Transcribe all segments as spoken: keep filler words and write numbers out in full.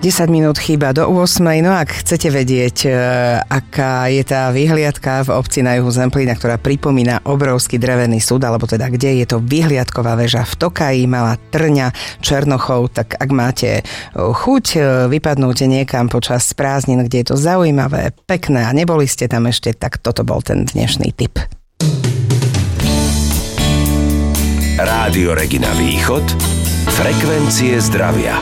desať minút chýba do ôsmej. No ak chcete vedieť, aká je tá vyhliadka v obci na juhu Zemplína, ktorá pripomína obrovský drevený súd, alebo teda kde je to vyhliadková väža v Tokaji, Malá Trňa, Černochov, tak ak máte chuť vypadnúť niekam počas prázdnin, kde je to zaujímavé, pekné a neboli ste tam ešte, tak toto bol ten dnešný tip. Rádio Regina Východ, frekvencie zdravia.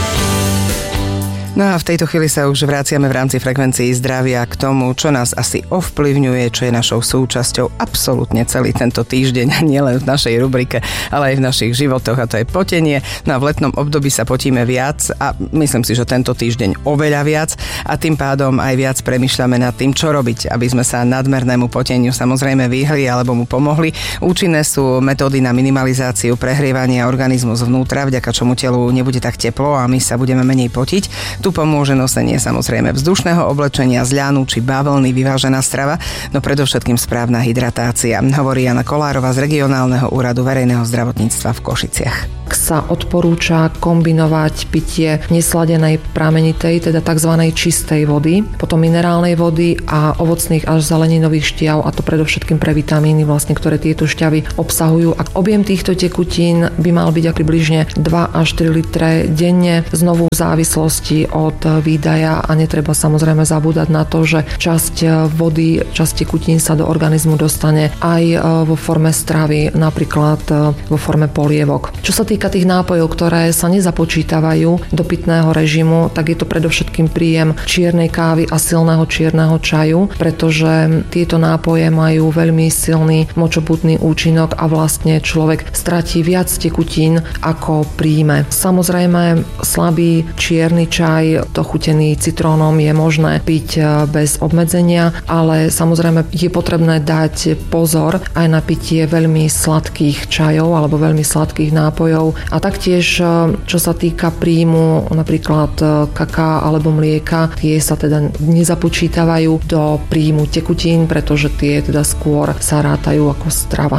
No a v tejto chvíli sa už vraciame v rámci frekvencií zdravia k tomu, čo nás asi ovplyvňuje, čo je našou súčasťou absolútne celý tento týždeň, nielen v našej rubrike, ale aj v našich životoch, a to je potenie. No a v letnom období sa potíme viac a myslím si, že tento týždeň oveľa viac a tým pádom aj viac premýšľame nad tým, čo robiť, aby sme sa nadmernému poteniu samozrejme vyhli alebo mu pomohli. Účinné sú metódy na minimalizáciu prehrievania organizmu zvnútra, vďaka čomu telu nebude tak teplo a my sa budeme menej potiť. Tu pomôže nosenie samozrejme vzdušného oblečenia, z ľanu či bavlny, vyvážená strava, no predovšetkým správna hydratácia, hovorí Jana Kolárova z Regionálneho úradu verejného zdravotníctva v Košiciach. Sa odporúča kombinovať pitie nesladenej pramenitej, teda tzv. Čistej vody, potom minerálnej vody a ovocných až zeleninových šťav, a to predovšetkým pre vitamíny, vlastne, ktoré tieto šťavy obsahujú. A objem týchto tekutín by mal byť približne dva až tri litre denne, znovu v závislosti od výdaja, a netreba samozrejme zabúdať na to, že časť vody, časť tekutín sa do organizmu dostane aj vo forme stravy, napríklad vo forme polievok. Čo sa týka tých nápojov, ktoré sa nezapočítavajú do pitného režimu, tak je to predovšetkým príjem čiernej kávy a silného čierneho čaju, pretože tieto nápoje majú veľmi silný močopútny účinok a vlastne človek stratí viac tekutín ako príjme. Samozrejme, slabý čierny čaj dochutený citrónom je možné piť bez obmedzenia, ale samozrejme je potrebné dať pozor aj na pitie veľmi sladkých čajov alebo veľmi sladkých nápojov. A taktiež, čo sa týka príjmu napríklad kaká alebo mlieka, tie sa teda nezapočítavajú do príjmu tekutín, pretože tie teda skôr sa rátajú ako strava.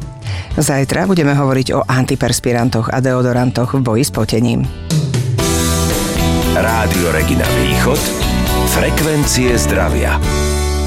Zajtra budeme hovoriť o antiperspirantoch a deodorantoch v boji s potením. Rádio Regina Východ, frekvencie zdravia.